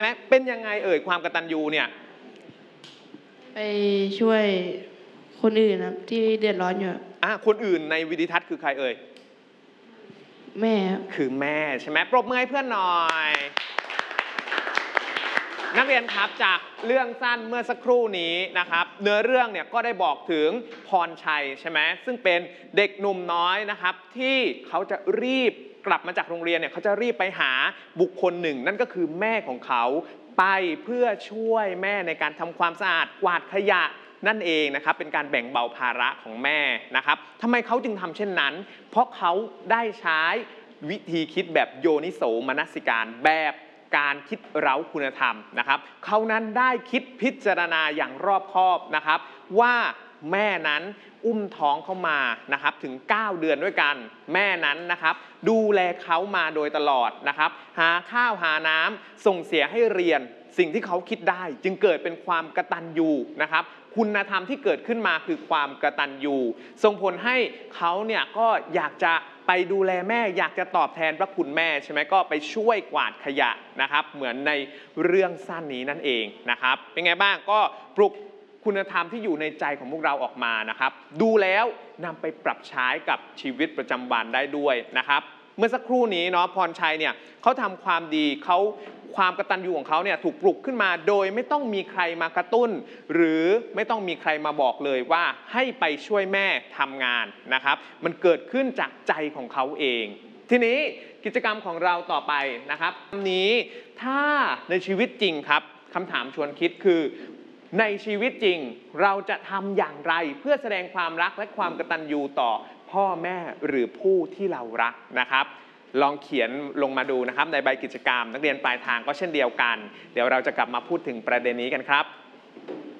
ไหมเป็นยังไงเอ่ยความกตัญญูเนี่ยไปช่วยคนอื่นครับที่เดือดร้อนอยู่คนอื่นในวิดิทัศน์คือใครเอ่ยแม่ครับคือแม่ใช่ไหมปรบมือให้เพื่อนหน่อย นักเรียนครับจากเรื่องสั้นเมื่อสักครู่นี้นะครับเนื้อเรื่องเนี่ยก็ได้บอกถึงพรชัยใช่ไหมซึ่งเป็นเด็กหนุ่มน้อยนะครับที่เขาจะรีบกลับมาจากโรงเรียนเนี่ยเขาจะรีบไปหาบุคคลหนึ่งนั่นก็คือแม่ของเขาไปเพื่อช่วยแม่ในการทำความสะอาดกวาดขยะนั่นเองนะครับเป็นการแบ่งเบาภาระของแม่นะครับทำไมเขาจึงทำเช่นนั้นเพราะเขาได้ใช้วิธีคิดแบบโยนิโสมนสิการแบบการคิดเร้าคุณธรรมนะครับเขานั้นได้คิดพิจารณาอย่างรอบคอบนะครับว่าแม่นั้นอุ้มท้องเข้ามานะครับถึง9เดือนด้วยกันแม่นั้นนะครับดูแลเขามาโดยตลอดนะครับหาข้าวหาน้ำส่งเสียให้เรียนสิ่งที่เขาคิดได้จึงเกิดเป็นความกตัญญูนะครับคุณธรรมที่เกิดขึ้นมาคือความกตัญญูส่งผลให้เขาเนี่ยก็อยากจะไปดูแลแม่อยากจะตอบแทนพระคุณแม่ใช่ไหมก็ไปช่วยกวาดขยะนะครับเหมือนในเรื่องสั้นนี้นั่นเองนะครับเป็นไงบ้างก็ปลุกคุณธรรมที่อยู่ในใจของพวกเราออกมานะครับดูแล้วนำไปปรับใช้กับชีวิตประจำวันได้ด้วยนะครับเมื่อสักครู่นี้เนาะพรชัยเนี่ยเขาทำความดีความกตัญญูของเขาเนี่ยถูกปลุกขึ้นมาโดยไม่ต้องมีใครมากระตุ้นหรือไม่ต้องมีใครมาบอกเลยว่าให้ไปช่วยแม่ทำงานนะครับมันเกิดขึ้นจากใจของเขาเองทีนี้กิจกรรมของเราต่อไปนะครับนี้ถ้าในชีวิตจริงครับคำถามชวนคิดคือในชีวิตจริงเราจะทำอย่างไรเพื่อแสดงความรักและความกตัญญูต่อพ่อแม่หรือผู้ที่เรารักนะครับลองเขียนลงมาดูนะครับในใบกิจกรรมนักเรียนปลายทางก็เช่นเดียวกันเดี๋ยวเราจะกลับมาพูดถึงประเด็นนี้กันครับ